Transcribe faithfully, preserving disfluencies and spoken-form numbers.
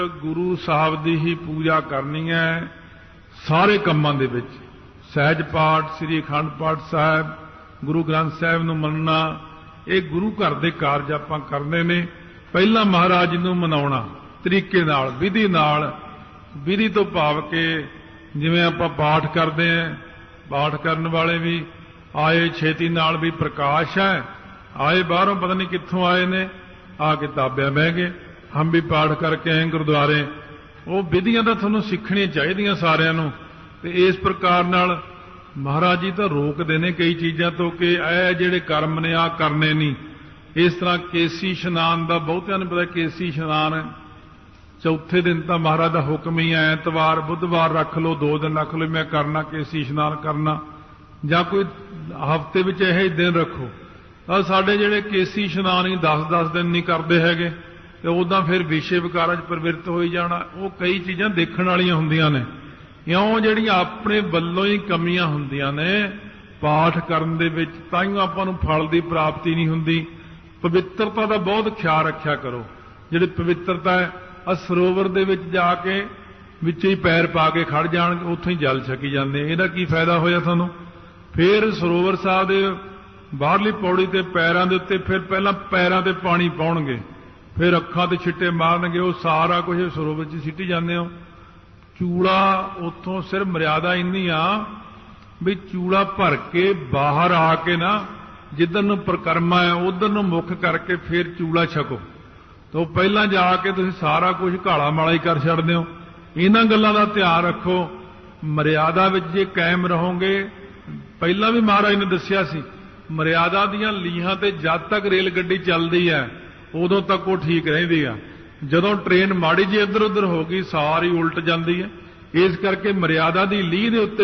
गुरु साहब की ही पूजा करनी है सारे कामां दे विच। सहज पाठ, श्री अखंड पाठ साहब, गुरु ग्रंथ साहब नूं मनना, ये गुरु घर दे कारज आपां करने ने। पहला महाराज नूं मनाउणा तरीके नाल, विधि नाल। विधि तो भाव के जिवें आपां पाठ करदे हैं, पाठ करन वाले भी आए छेती नाल भी प्रकाश है, आए बाहरों पता नहीं कित्थों आए ने, आ किताबियां बह गए। हम भी पाठ करके आए गुरुद्वारे। वो विधियां तो तुहानूं सीखणियां चाहीदियां सारिआं नूं, ते इस प्रकार नाल महाराज जी तो रोकदे ने कई चीज़ां तो कि ऐ जिहड़े कर्म ने आ करने नहीं। इस तरह केसी इशनान का बहुतिआं नूं पता, केसी इशनान चौथे दिन तो महाराज का हुक्म ही है, एतवार बुधवार रख लो, दो दिन रख लो, मैं करना केसी इशनान करना, जां कोई हफ्ते विच इह दिन रखो। तां साडे जिहड़े केसी इशनान ही दस दस दिन नहीं करते हैगे, ते उदां फिर विषय विकारां च प्रवृत्त होई जाना। वो कई चीज़ां देखण वालियां हुंदियां ने, इउं जिहड़ियां अपने वल्लों ही कमियां हुंदियां ने पाठ करन दे विच, ताईं आपां नूं फल दी प्राप्ति नहीं हुंदी। पवित्रता दा बहुत ख्याल रखिया करो। जिहड़ी पवित्रता है आ सरोवर दे विच जाके विच ही पैर पा के खड़ जाण, उत्थों ही जल छकी जांदे, इहदा की फायदा होया तुहानूं? फिर सरोवर साहब दे बाहरली पौड़ी ते पैरां दे उत्ते फिर पहलां पैरां ते पानी पाउणगे, फिर अखां ते छिट्टे मारनगे, वो सारा कुछ सरोवर च सिੱਟੀ ਜਾਂਦੇ हो। चूड़ा उत्थों सिर्फ मर्यादा इन्नी आ भी चूड़ा भर के बाहर आके ना जिधर नूं परिक्रमा है उधर नूं मुख करके फिर चूड़ा छको। तो पहलां जाके तुसीं सारा कुछ घाला माला ही कर छड्डदे हो। इन्हां गल्लां दा ध्यान रखो। मर्यादा विच जे कायम रहोगे, पहलां भी महाराज ने दस्सिया सी, मर्यादा दीआं लीहां ते जद तक रेल गड्डी चलदी है उदों तक वो ठीक रहिंदी आ। जदों ट्रेन माड़ी जी इधर उधर हो गई सारी उलट जाती है। इस करके मर्यादा की लीह दे उत्ते